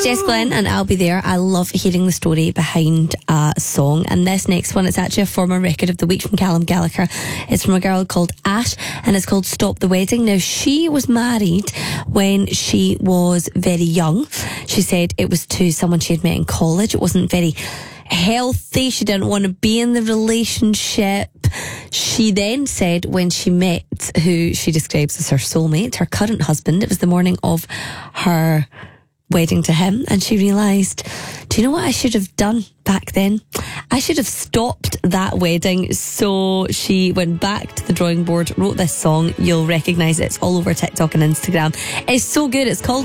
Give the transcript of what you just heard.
It's Jess Glenn and I'll Be There. I love hearing the story behind a song. And this next one, it's actually a former record of the week from Callum Gallagher. It's from a girl called Ash and it's called Stop the Wedding. Now, she was married when she was very young. She said it was to someone she had met in college. It wasn't very healthy. She didn't want to be in the relationship. She then said when she met who she describes as her soulmate, her current husband, it was the morning of her wedding to him, and she realised, do you know what I should have done back then? I should have stopped that wedding. So she went back to the drawing board, wrote this song. You'll recognise it. It's all over TikTok and Instagram. It's so good. It's called